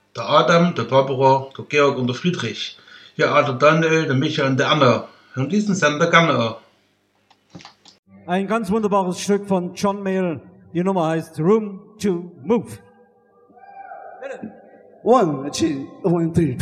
Der Adam, der Barbara, der Georg und der Friedrich. Ja, auch der Daniel, der Michael und der Anna. Und diesen Sender gerne auch. Ein ganz wunderbares Stück von John Mayall. Die Nummer heißt Room to Move. 1, 2, 1, 3.